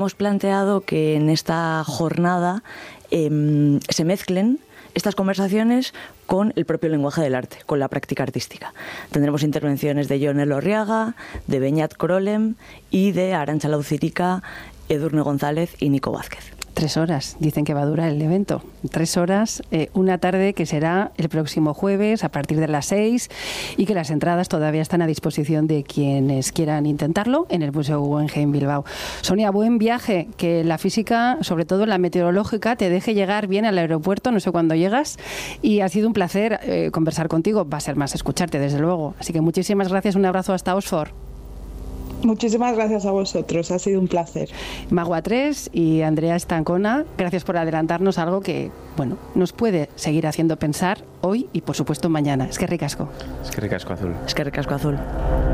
Hemos planteado que en esta jornada se mezclen estas conversaciones con el propio lenguaje del arte, con la práctica artística. Tendremos intervenciones de Jon Elorriaga, de Beñat Krolem y de Arantxa Laucirica, Edurne González y Nico Vázquez. 3 horas, dicen que va a durar el evento. 3 horas, una tarde que será el próximo jueves a partir de las 6 y que las entradas todavía están a disposición de quienes quieran intentarlo en el Museo Guggenheim Bilbao. Sonia, buen viaje, que la física, sobre todo la meteorológica, te deje llegar bien al aeropuerto, no sé cuándo llegas, y ha sido un placer conversar contigo, va a ser más escucharte desde luego. Así que muchísimas gracias, un abrazo hasta Oxford. Muchísimas gracias a vosotros, ha sido un placer. Magua 3 y Andrea Estancona, gracias por adelantarnos algo que, bueno, nos puede seguir haciendo pensar hoy y por supuesto mañana. Eskerrik asko. Eskerrik asko, Azul. Eskerrik asko, Azul.